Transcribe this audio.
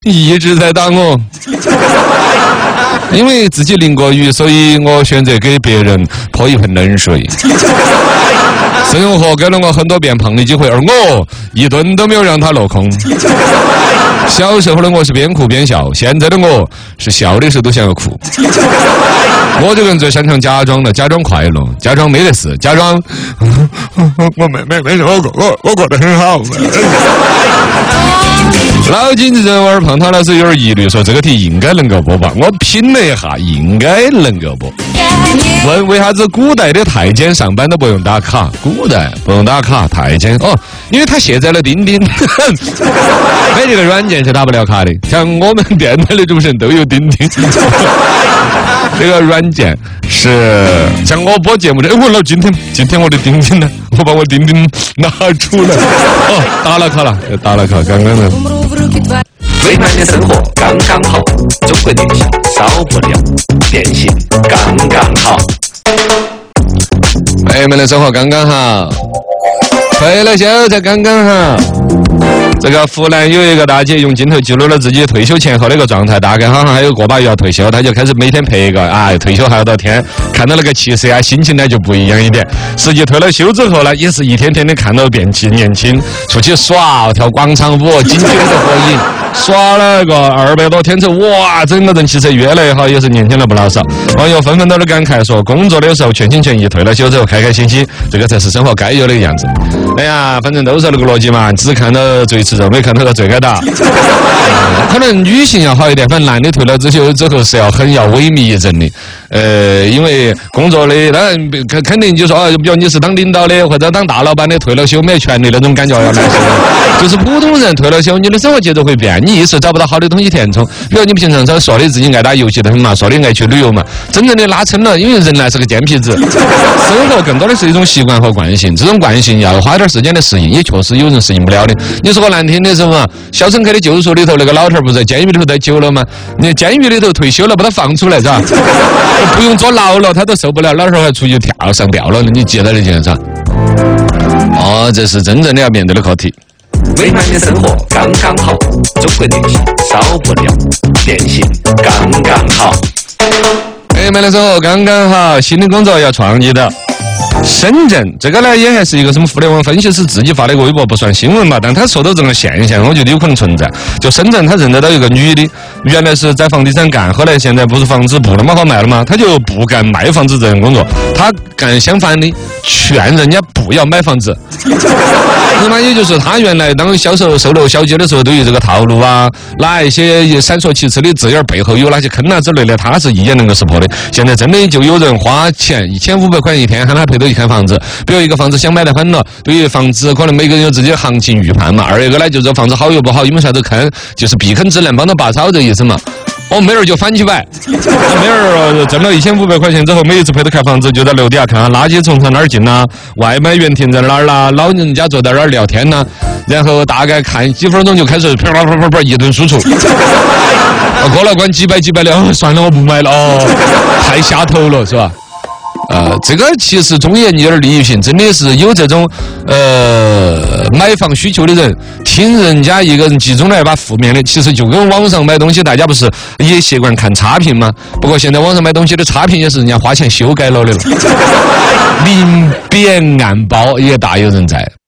一直在打我。因为自己淋过雨，所以我选择给别人泼一盆冷水。生活给了我很多变胖的机会，而我一顿都没有让它落空。小时候的我是边哭边笑，现在的我是笑的时候都想要哭。我这个人最擅长假装了，假装快乐，假装没得事，假装我没什么，我过得很好。脑筋急转弯，胖涛老师有点疑虑，说这个题应该能够播吧？我拼了一下，应该能够播。问为啥子古代的太监上班都不用打卡？古代不用打卡，太监哦，因为他卸载了钉钉，没这个软件是打不了卡的。像我们电台的主持人都有钉钉，这个软件是像我播节目的，我老今天我的钉钉呢？我把我钉钉拿出来，哦，打了卡了，打了卡，刚刚的。 微慢的生活刚刚好，中国电信少不了，电信刚刚好。 朋友们的生活刚刚好，退了休才刚刚好。这个湖南有一个大姐用镜头记录了自己退休前后的一个状态，大概好像还有个把月要退休，她就开始每天拍一个退休还有多天，看到那个气色心情呢就不一样一点。实际退了休之后呢，也是一天天的看到变年轻，出去耍跳广场舞，京剧的合影，耍了个200多天之后，哇，整个人气色越来越好，也是年轻了不老少。网友纷纷都感慨说，工作的时候全心全意，退了休之后开开心心，这个才是生活该有的样子。哎呀，反正都是那个逻辑嘛，只看到最吃肉，没看到个最该打。可能女性要好一点，反正男的退了休之后是要很萎靡一阵的。因为工作的当然肯定就说比如你是当领导的或者当大老板的，退了休没权利那种感觉要难受。就是普通人退了休，你的生活节奏会变，你一时找不到好的东西填充。比如你平常说的自己爱打游戏的很嘛，说的爱去旅游嘛，真正的拉撑了，因为人呢是个贱皮子，生活更多的是一种习惯和惯性，这种惯性要花点时间的适应，也确实有人适应不了的。你说个难听的是嘛，《肖申克的救赎》里头那个老头不在监狱里头待久了吗？你监狱里头退休了，把他放出来是吧？不用坐牢了，他都受不了，老头还出去上吊了，你记得那件事？这是真正的要面对的课题。 微慢的生活刚刚好，中国电信少不了，电信刚刚好。 微慢的生活刚刚好，新的工作要创意的。深圳这个呢，也还是一个什么互联网分析师自己发的微博，不算新闻嘛，但他说到这个现象，我觉得有可能存在。就深圳他认得到一个女的，原来是在房地产干，后来现在不是房子不那么好卖了吗？他就不干卖房子这种工作，他干相反的，劝人家不要买房子。那么也就是他原来当销售售楼小姐的时候，对于这个套路啊，哪一些闪烁其词的字眼背后有哪些坑啊之类的，他是一眼能够识破的。现在真的就有人花钱1500块一天喊他陪着去看房子，比如一个房子想买得很了，对于房子可能每个人有自己的行情预判嘛。二一个呢，就是房子好与不好，因为啥子坑，就是避坑指南，帮他拔草这意思嘛。没人就翻起摆，没人挣了1500块钱之后，每一次陪他看房子，就在楼底下看垃圾从哪儿进啦，外卖员停在哪儿啦，老人家坐在哪儿聊天啦，然后大概看几分钟就开始啪啪啪啪啪一顿输出。过了关几百的，算了，我不买了，太下头了，是吧？这个其实忠言逆耳利于行，真的是有这种买房需求的人，听人家一个人集中来把负面的，其实就跟网上买东西，大家不是也习惯看差评吗？不过现在网上买东西的差评也是人家花钱修改了的了，明贬暗褒也大有人在。